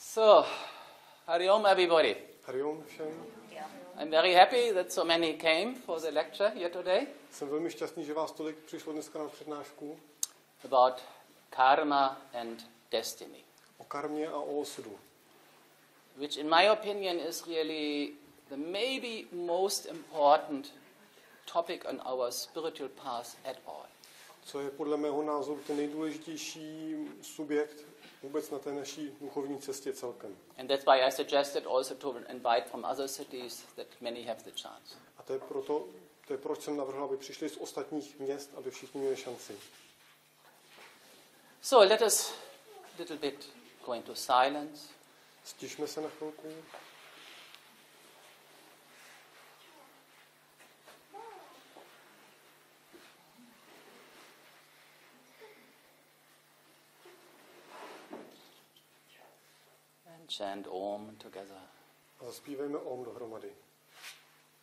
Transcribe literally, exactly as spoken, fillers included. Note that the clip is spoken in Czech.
So, Hari Om everybody. Hari Om všem. I'm very happy that so many came for the lecture here today. Jsem velmi šťastný, že vás tolik přišlo dneska na přednášku. About karma and destiny. O karmě a o osudu. Which in my opinion is really the maybe most important topic on our spiritual path at all. Co je podle mého názoru ten nejdůležitější subjekt vůbec na té naší duchovní cestě celkem. And that's why I suggested also to invite from other cities that many have the chance. A to je proto, to je proč jsem navrhl, aby přišli z ostatních měst, aby všichni měli šanci. So let us a little bit go into silence. Stišme se na chvilku. Chant Om together. A zaspívejme Om dohromady.